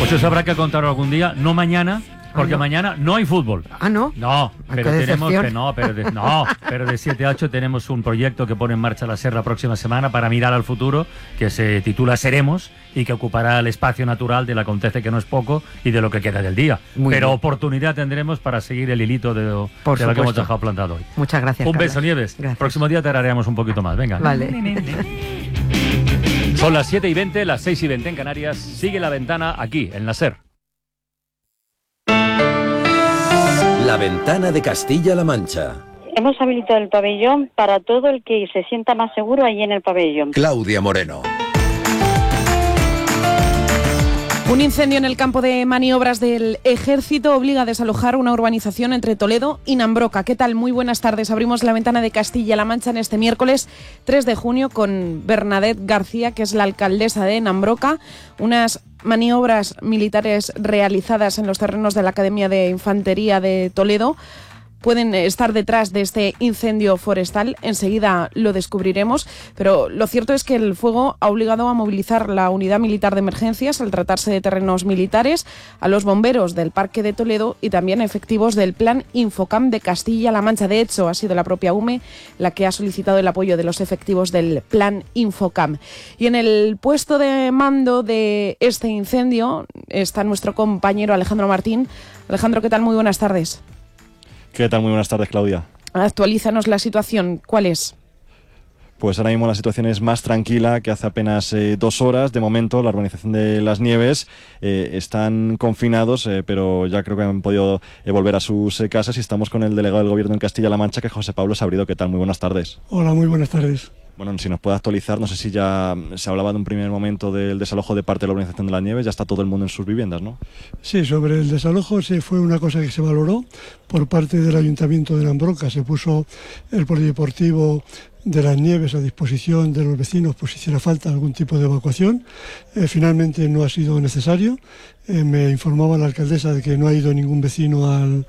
Pues eso habrá que contarlo algún día, no mañana, porque mañana no hay fútbol. Ah, ¿no? No, pero tenemos pero de 7 a 8 tenemos un proyecto que pone en marcha la SER la próxima semana para mirar al futuro, que se titula Seremos y que ocupará el espacio natural del acontece que no es poco y de lo que queda del día. Pero oportunidad tendremos para seguir el hilito de lo que hemos dejado plantado hoy. Muchas gracias, Un beso, Nieves. Gracias. Próximo día te haremos un poquito más. Venga. Vale. Son las 7:20, las 6:20 en Canarias. Sigue La Ventana aquí, en la SER. La Ventana de Castilla-La Mancha. Hemos habilitado el pabellón para todo el que se sienta más seguro allí en el pabellón. Claudia Moreno. Un incendio en el campo de maniobras del Ejército obliga a desalojar una urbanización entre Toledo y Nambroca. ¿Qué tal? Muy buenas tardes. Abrimos La Ventana de Castilla-La Mancha en este miércoles 3 de junio con Bernadette García, que es la alcaldesa de Nambroca. Unas maniobras militares realizadas en los terrenos de la Academia de Infantería de Toledo pueden estar detrás de este incendio forestal. Enseguida lo descubriremos, pero lo cierto es que el fuego ha obligado a movilizar la unidad militar de emergencias al tratarse de terrenos militares, a los bomberos del Parque de Toledo y también a efectivos del Plan Infocam de Castilla-La Mancha. De hecho, ha sido la propia UME la que ha solicitado el apoyo de los efectivos del Plan Infocam. Y en el puesto de mando de este incendio está nuestro compañero Alejandro Martín. Alejandro, ¿qué tal? Muy buenas tardes. ¿Qué tal? Muy buenas tardes, Claudia. Actualízanos la situación. ¿Cuál es? Pues ahora mismo la situación es más tranquila que hace apenas 2 horas. De momento, la urbanización de Las Nieves están confinados, pero ya creo que han podido volver a sus casas y estamos con el delegado del Gobierno en Castilla-La Mancha, que es José Pablo Sabrido. ¿Qué tal? Muy buenas tardes. Hola, muy buenas tardes. Bueno, si nos puede actualizar, no sé si ya se hablaba de un primer momento del desalojo de parte de la urbanización de Las Nieves, ya está todo el mundo en sus viviendas, ¿no? Sí, sobre el desalojo fue una cosa que se valoró por parte del Ayuntamiento de Nambroca. Se puso el polideportivo de Las Nieves a disposición de los vecinos por si hiciera falta algún tipo de evacuación. Finalmente no ha sido necesario. Me informaba la alcaldesa de que no ha ido ningún vecino al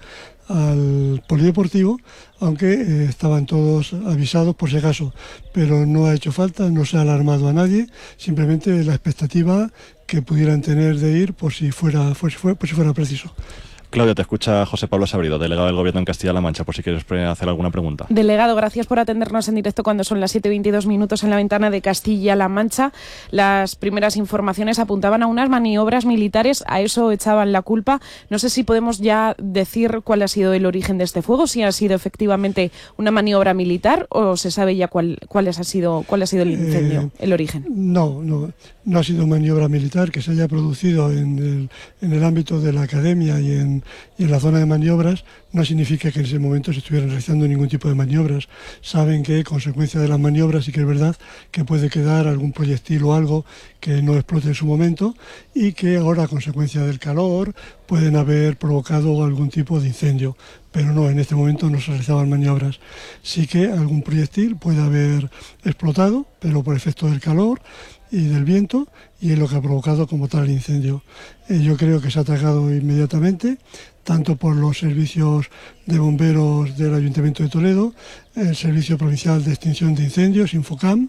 polideportivo, aunque estaban todos avisados por si acaso, pero no ha hecho falta, no se ha alarmado a nadie, simplemente la expectativa que pudieran tener de ir por si fuera preciso. Claudia, te escucha José Pablo Sabrido, delegado del Gobierno en Castilla-La Mancha, por si quieres hacer alguna pregunta. Delegado, gracias por atendernos en directo cuando son las 7:22 en La Ventana de Castilla-La Mancha. Las primeras informaciones apuntaban a unas maniobras militares, a eso echaban la culpa. No sé si podemos ya decir cuál ha sido el origen de este fuego, si ha sido efectivamente una maniobra militar o se sabe ya cuál ha sido el incendio, el origen. No ha sido maniobra militar que se haya producido en el ámbito de la academia y en la zona de maniobras. No significa que en ese momento se estuvieran realizando ningún tipo de maniobras. Saben que, consecuencia de las maniobras, sí que es verdad que puede quedar algún proyectil o algo que no explote en su momento y que ahora, a consecuencia del calor, pueden haber provocado algún tipo de incendio. Pero no, en este momento no se realizaban maniobras. Sí que algún proyectil puede haber explotado, pero por efecto del calor y del viento, y es lo que ha provocado como tal el incendio. Yo creo que se ha atacado inmediatamente, tanto por los servicios de bomberos del Ayuntamiento de Toledo, el Servicio Provincial de Extinción de Incendios, Infocam,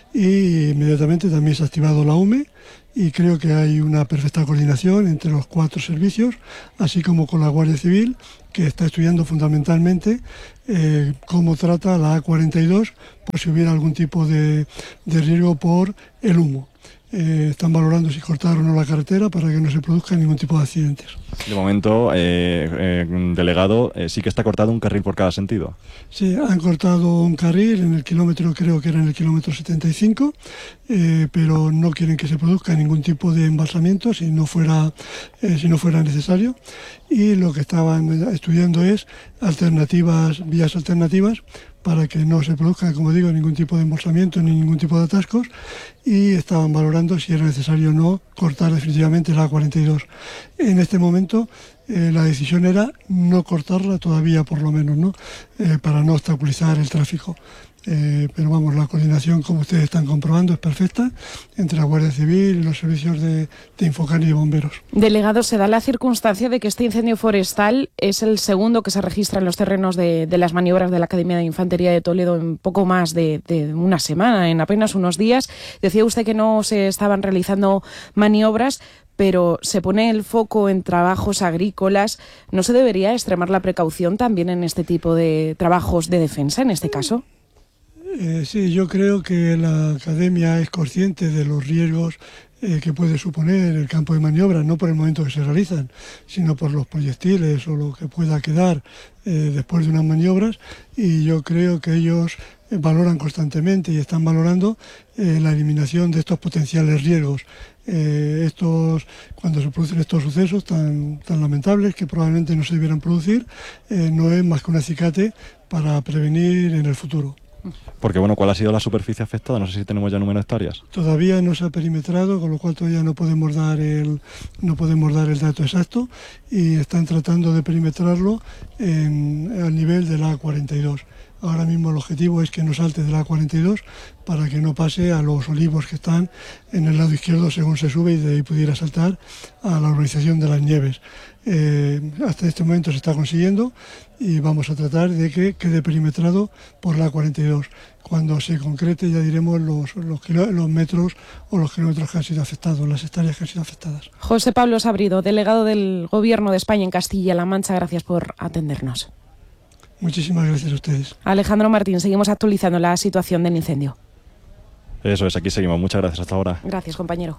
y inmediatamente también se ha activado la UME, y creo que hay una perfecta coordinación entre los 4 servicios, así como con la Guardia Civil, que está estudiando fundamentalmente cómo trata la A42 por si hubiera algún tipo de riesgo por el humo. Están valorando si cortar o no la carretera para que no se produzca ningún tipo de accidentes. De momento, delegado, sí que está cortado un carril por cada sentido. Sí, han cortado un carril en el kilómetro, creo que era en el kilómetro 75, pero no quieren que se produzca ningún tipo de embalsamiento si no fuera necesario. Y lo que estaban estudiando es vías alternativas para que no se produzca, como digo, ningún tipo de embolsamiento ni ningún tipo de atascos, y estaban valorando si era necesario o no cortar definitivamente la A42. En este momento la decisión era no cortarla todavía, por lo menos, ¿no? Para no obstaculizar el tráfico. Pero vamos, la coordinación, como ustedes están comprobando, es perfecta entre la Guardia Civil y los servicios de Infocan y de bomberos. Delegado, se da la circunstancia de que este incendio forestal es el segundo que se registra en los terrenos de las maniobras de la Academia de Infantería de Toledo en poco más de una semana, en apenas unos días. Decía usted que no se estaban realizando maniobras, pero se pone el foco en trabajos agrícolas. ¿No se debería extremar la precaución también en este tipo de trabajos de defensa, en este caso? Sí, yo creo que la Academia es consciente de los riesgos que puede suponer el campo de maniobra, no por el momento que se realizan, sino por los proyectiles o lo que pueda quedar después de unas maniobras, y yo creo que ellos valoran constantemente y están valorando la eliminación de estos potenciales riesgos. Cuando se producen estos sucesos tan lamentables que probablemente no se debieran producir, no es más que un acicate para prevenir en el futuro. Porque bueno, ¿cuál ha sido la superficie afectada? No sé si tenemos ya número de hectáreas. Todavía no se ha perimetrado, con lo cual todavía no podemos dar el dato exacto, y están tratando de perimetrarlo al nivel de la A42. Ahora mismo el objetivo es que no salte de la A42 para que no pase a los olivos que están en el lado izquierdo según se sube, y de ahí pudiera saltar a la urbanización de Las Nieves. Hasta este momento se está consiguiendo y vamos a tratar de que quede perimetrado por la A42. Cuando se concrete ya diremos los metros o los kilómetros que han sido afectados, las hectáreas que han sido afectadas. José Pablo Sabrido, delegado del Gobierno de España en Castilla-La Mancha, gracias por atendernos. Muchísimas gracias a ustedes. Alejandro Martín, seguimos actualizando la situación del incendio. Eso es, aquí seguimos. Muchas gracias, hasta ahora. Gracias, compañero.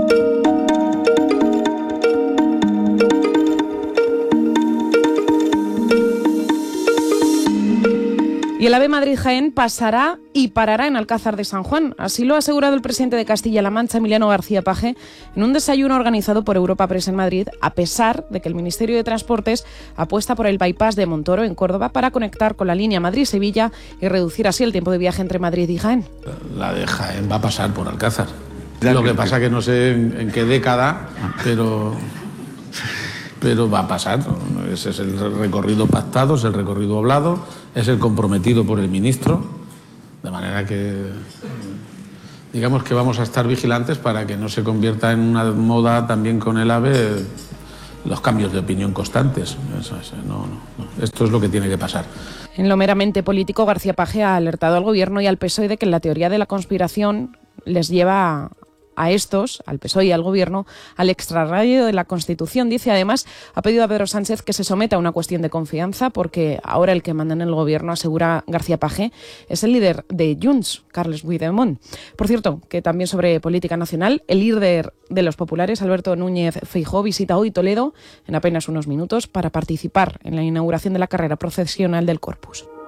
Y el AVE Madrid-Jaén pasará y parará en Alcázar de San Juan. Así lo ha asegurado el presidente de Castilla-La Mancha, Emiliano García Paje, en un desayuno organizado por Europa Press en Madrid, a pesar de que el Ministerio de Transportes apuesta por el bypass de Montoro en Córdoba para conectar con la línea Madrid-Sevilla y reducir así el tiempo de viaje entre Madrid y Jaén. La de Jaén va a pasar por Alcázar. Lo que pasa que no sé en qué década, pero va a pasar. Ese es el recorrido pactado, es el recorrido hablado, es el comprometido por el ministro, de manera que digamos que vamos a estar vigilantes para que no se convierta en una moda también con el AVE los cambios de opinión constantes. No. Esto es lo que tiene que pasar. En lo meramente político, García Paje ha alertado al Gobierno y al PSOE de que la teoría de la conspiración les lleva a estos, al PSOE y al Gobierno, al extrarradio de la Constitución. Dice, además, ha pedido a Pedro Sánchez que se someta a una cuestión de confianza, porque ahora el que manda en el Gobierno, asegura García Paje, es el líder de Junts, Carles Puigdemont. Por cierto, que también sobre política nacional, el líder de los populares, Alberto Núñez Feijóo, visita hoy Toledo en apenas unos minutos para participar en la inauguración de la carrera procesional del Corpus.